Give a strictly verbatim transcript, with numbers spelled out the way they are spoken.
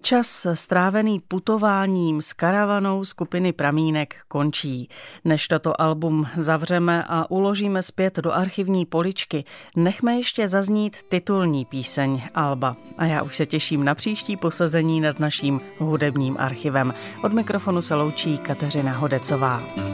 Čas strávený putováním s karavanou skupiny Pramínek končí. Než toto album zavřeme a uložíme zpět do archivní poličky, nechme ještě zaznít titulní píseň alba. A já už se těším na příští posazení nad naším hudebním archivem. Od mikrofonu se loučí Kateřina Hodecová.